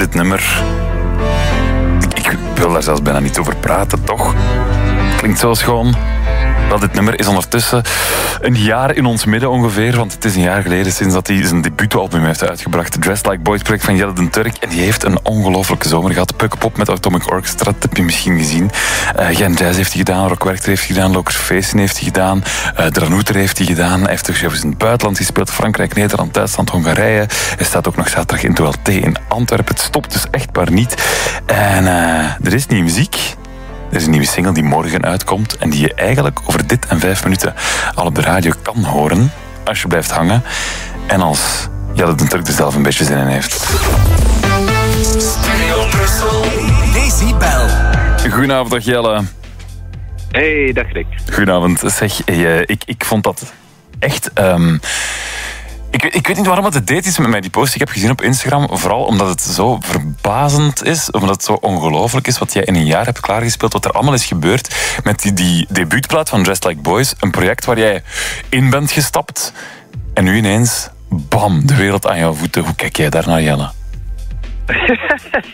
dit nummer... Ik wil daar zelfs bijna niet over praten, toch? Klinkt zo schoon. Wel, dit nummer is ondertussen een jaar in ons midden ongeveer, want het is een jaar geleden sinds dat hij zijn debuutalbum heeft uitgebracht. The Dressed Like Boys project van Jelle den Turk. En die heeft een ongelofelijke zomer gehad. Pukkelpop met Atomic Orchestra, dat heb je misschien gezien. Gen Jazz heeft hij gedaan, Rock Werchter heeft hij gedaan, Lokers Feesten heeft hij gedaan, Dranouter heeft hij gedaan. Hij heeft dus in het buitenland gespeeld, Frankrijk, Nederland, Duitsland, Hongarije. Hij staat ook nog zaterdag in Dual T in Antwerpen. Het stopt dus echt maar niet. En er is nieuwe muziek. Er is een nieuwe single die morgen uitkomt en die je eigenlijk over dit en 5 minuten al op de radio kan horen, als je blijft hangen en als Jelle den Turk er zelf een beetje zin in heeft. Studio Brussel, Decibel. Goedenavond, dag Jelle. Hey, dag Rick. Goedenavond. Zeg, ik vond dat echt... Ik weet niet waarom het deed iets met mij, die post. Ik heb gezien op Instagram, vooral omdat het zo verbazend is, omdat het zo ongelooflijk is wat jij in een jaar hebt klaargespeeld, wat er allemaal is gebeurd met die debuutplaat van Dressed Like Boys. Een project waar jij in bent gestapt en nu ineens, bam, de wereld aan jouw voeten. Hoe kijk jij daarnaar, Jelle?